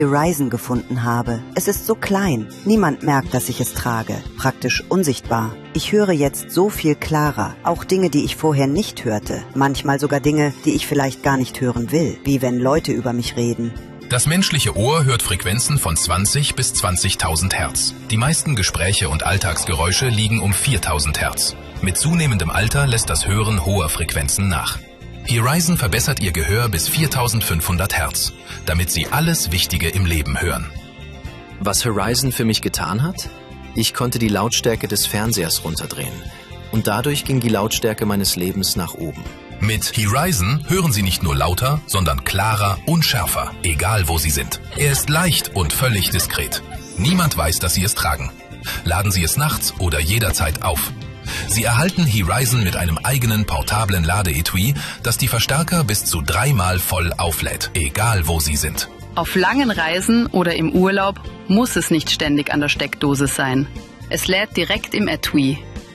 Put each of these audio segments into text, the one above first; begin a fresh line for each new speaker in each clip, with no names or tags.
Horizon gefunden habe. Es ist so klein. Niemand merkt, dass ich es trage. Praktisch unsichtbar. Ich höre jetzt so viel klarer. Auch Dinge, die ich vorher nicht hörte. Manchmal sogar Dinge, die ich vielleicht gar nicht hören will. Wie wenn Leute über mich reden.
Das menschliche Ohr hört Frequenzen von 20 bis 20.000 Hertz. Die meisten Gespräche und Alltagsgeräusche liegen um 4.000 Hertz. Mit zunehmendem Alter lässt das Hören hoher Frequenzen nach. Horizon verbessert Ihr Gehör bis 4.500 Hertz, damit Sie alles Wichtige im Leben hören.
Was Horizon für mich getan hat? Ich konnte die Lautstärke des Fernsehers runterdrehen. Und dadurch ging die Lautstärke meines Lebens nach oben.
Mit Horizon hören Sie nicht nur lauter, sondern klarer und schärfer, egal wo Sie sind. Er ist leicht und völlig diskret. Niemand weiß, dass Sie es tragen. Laden Sie es nachts oder jederzeit auf. Sie erhalten Horizon mit einem eigenen portablen Ladeetui, das die Verstärker bis zu 3-mal voll auflädt, egal wo Sie sind.
Auf langen Reisen oder im Urlaub muss es nicht ständig an der Steckdose sein. Es lädt direkt im Etui.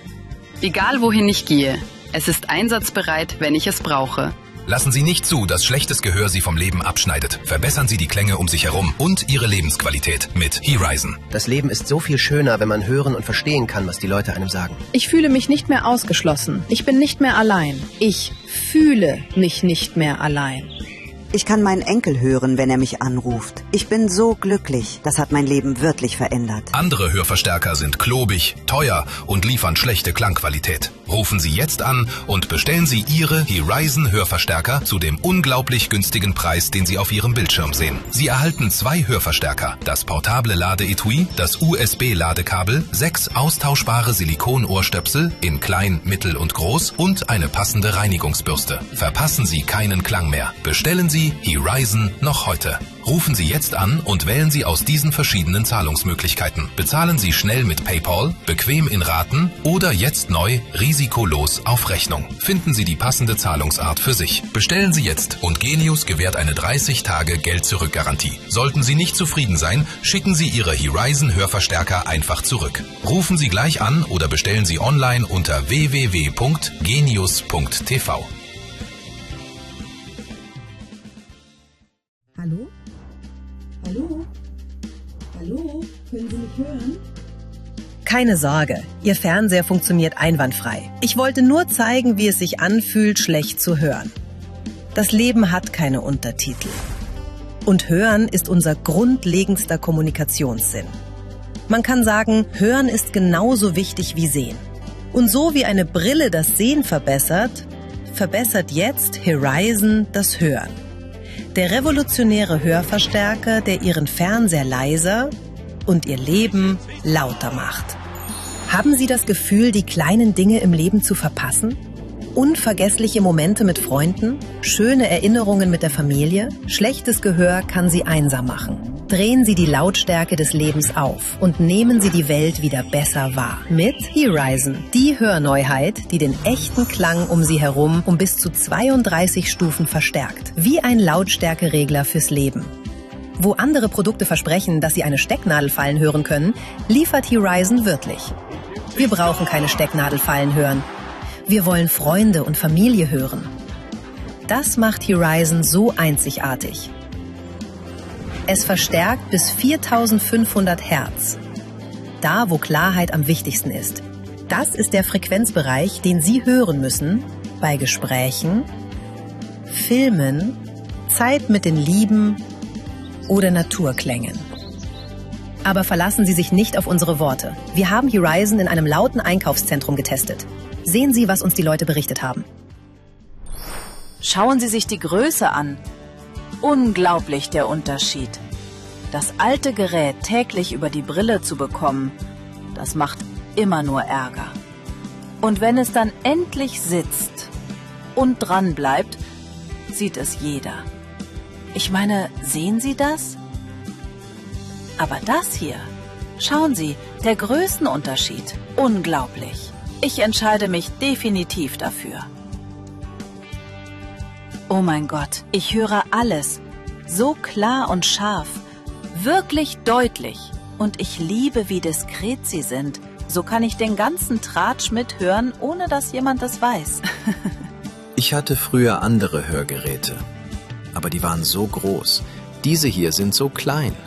Egal wohin ich gehe, es ist einsatzbereit, wenn ich es brauche.
Lassen Sie nicht zu, dass schlechtes Gehör Sie vom Leben abschneidet. Verbessern Sie die Klänge um sich herum und Ihre Lebensqualität mit Horizon.
Das Leben ist so viel schöner, wenn man hören und verstehen kann, was die Leute einem sagen.
Ich fühle mich nicht mehr ausgeschlossen. Ich bin nicht mehr allein. Ich fühle mich nicht mehr allein.
Ich kann meinen Enkel hören, wenn er mich anruft. Ich bin so glücklich. Das hat mein Leben wirklich verändert.
Andere Hörverstärker sind klobig, teuer und liefern schlechte Klangqualität. Rufen Sie jetzt an und bestellen Sie Ihre Horizon Hörverstärker zu dem unglaublich günstigen Preis, den Sie auf Ihrem Bildschirm sehen. Sie erhalten 2 Hörverstärker, das portable Ladeetui, das USB-Ladekabel, 6 austauschbare Silikonohrstöpsel in klein, mittel und groß und eine passende Reinigungsbürste. Verpassen Sie keinen Klang mehr. Bestellen Sie Horizon noch heute. Rufen Sie jetzt an und wählen Sie aus diesen verschiedenen Zahlungsmöglichkeiten. Bezahlen Sie schnell mit PayPal, bequem in Raten oder jetzt neu risikolos auf Rechnung. Finden Sie die passende Zahlungsart für sich. Bestellen Sie jetzt und Genius gewährt eine 30-Tage-Geld-Zurück-Garantie. Sollten Sie nicht zufrieden sein, schicken Sie Ihre Horizon-Hörverstärker einfach zurück. Rufen Sie gleich an oder bestellen Sie online unter www.genius.tv.
Hallo? Hallo? Hallo? Können Sie mich hören?
Keine Sorge, Ihr Fernseher funktioniert einwandfrei. Ich wollte nur zeigen, wie es sich anfühlt, schlecht zu hören. Das Leben hat keine Untertitel. Und Hören ist unser grundlegendster Kommunikationssinn. Man kann sagen, Hören ist genauso wichtig wie Sehen. Und so wie eine Brille das Sehen verbessert, verbessert jetzt Horizon das Hören. Der revolutionäre Hörverstärker, der Ihren Fernseher leiser und Ihr Leben lauter macht. Haben Sie das Gefühl, die kleinen Dinge im Leben zu verpassen? Unvergessliche Momente mit Freunden? Schöne Erinnerungen mit der Familie? Schlechtes Gehör kann Sie einsam machen. Drehen Sie die Lautstärke des Lebens auf und nehmen Sie die Welt wieder besser wahr. Mit Horizon, die Hörneuheit, die den echten Klang um Sie herum um bis zu 32 Stufen verstärkt. Wie ein Lautstärkeregler fürs Leben. Wo andere Produkte versprechen, dass Sie eine Stecknadel fallen hören können, liefert Horizon wirklich. Wir brauchen keine Stecknadelfallen hören. Wir wollen Freunde und Familie hören. Das macht Horizon so einzigartig. Es verstärkt bis 4.500 Hertz. Da, wo Klarheit am wichtigsten ist. Das ist der Frequenzbereich, den Sie hören müssen bei Gesprächen, Filmen, Zeit mit den Lieben oder Naturklängen. Aber verlassen Sie sich nicht auf unsere Worte. Wir haben Horizon in einem lauten Einkaufszentrum getestet. Sehen Sie, was uns die Leute berichtet haben.
Schauen Sie sich die Größe an. Unglaublich der Unterschied. Das alte Gerät täglich über die Brille zu bekommen, das macht immer nur Ärger. Und wenn es dann endlich sitzt und dran bleibt, sieht es jeder. Ich meine, sehen Sie das? Aber das hier, schauen Sie, der Größenunterschied, unglaublich. Ich entscheide mich definitiv dafür. Oh mein Gott, ich höre alles, so klar und scharf, wirklich deutlich. Und ich liebe, wie diskret sie sind. So kann ich den ganzen Tratsch mithören, ohne dass jemand es weiß.
Ich hatte früher andere Hörgeräte, aber die waren so groß. Diese hier sind so klein.